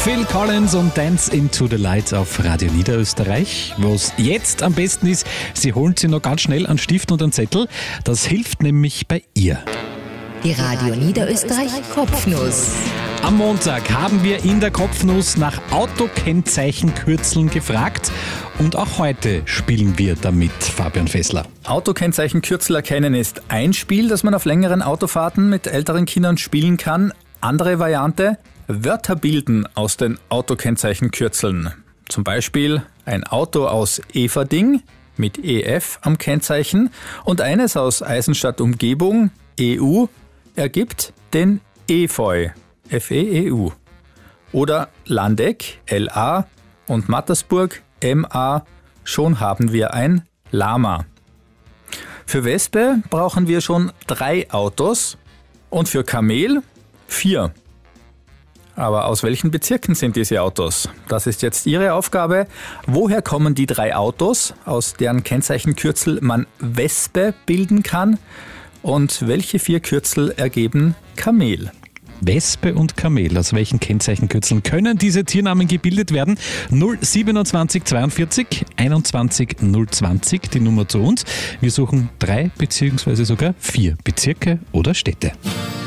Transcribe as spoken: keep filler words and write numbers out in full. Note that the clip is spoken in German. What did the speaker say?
Phil Collins und Dance into the Light auf Radio Niederösterreich. Was jetzt am besten ist, Sie holen sich noch ganz schnell einen Stift und einen Zettel. Das hilft nämlich bei ihr. Die Radio Niederösterreich Kopfnuss. Am Montag haben wir in der Kopfnuss nach Autokennzeichenkürzeln gefragt und auch heute spielen wir damit, Fabian Fessler. Autokennzeichenkürzel erkennen ist ein Spiel, das man auf längeren Autofahrten mit älteren Kindern spielen kann. Andere Variante: Wörter bilden aus den Autokennzeichenkürzeln. Zum Beispiel ein Auto aus Everding mit E F am Kennzeichen und eines aus Eisenstadt Umgebung, E U, ergibt den Efeu, F E E U. Oder Landeck, L A und Mattersburg, M A, schon haben wir ein Lama. Für Wespe brauchen wir schon drei Autos und für Kamel vier. Aber aus welchen Bezirken sind diese Autos? Das ist jetzt Ihre Aufgabe. Woher kommen die drei Autos, aus deren Kennzeichenkürzel man Wespe bilden kann? Und welche vier Kürzel ergeben Kamel? Wespe und Kamel, aus welchen Kennzeichenkürzeln können diese Tiernamen gebildet werden? null siebenundzwanzig zweiundvierzig einundzwanzig null zwanzig, die Nummer zu uns. Wir suchen drei beziehungsweise sogar vier Bezirke oder Städte.